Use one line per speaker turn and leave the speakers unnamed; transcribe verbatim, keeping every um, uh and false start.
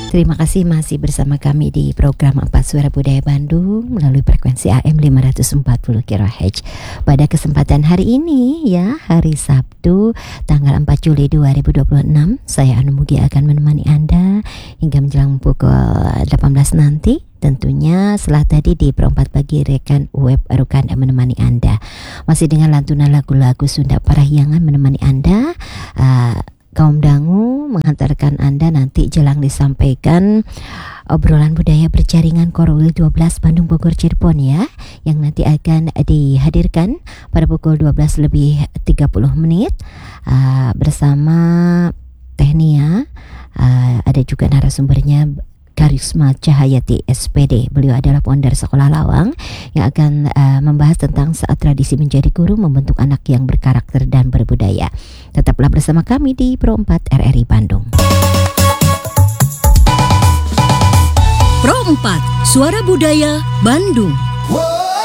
Terima kasih masih bersama kami di program empat Suara Budaya Bandung melalui frekuensi A M lima ratus empat puluh kilohertz. Pada kesempatan hari ini ya, hari Sabtu tanggal empat Juli dua ribu dua puluh enam, saya Anu Mugi akan menemani Anda hingga menjelang pukul delapan belas nanti. Tentunya setelah tadi di perempat pagi rekan web Rukanda menemani Anda. Masih dengan lantunan lagu-lagu Sunda Parahyangan menemani Anda. Uh, Kaum Dangu menghantarkan Anda nanti jelang disampaikan obrolan budaya berjaringan Korwil dua belas Bandung Bogor Cirebon ya, yang nanti akan dihadirkan pada pukul dua belas lebih tiga puluh menit uh, bersama Tehnia. Uh, ada juga narasumbernya Karisma Cahayati S P D. Beliau adalah founder Sekolah Lawang yang akan uh, membahas tentang saat tradisi menjadi guru membentuk anak yang berkarakter dan berbudaya. Tetaplah bersama kami di Pro empat R R I Bandung.
Pro empat Suara Budaya Bandung.
Wow.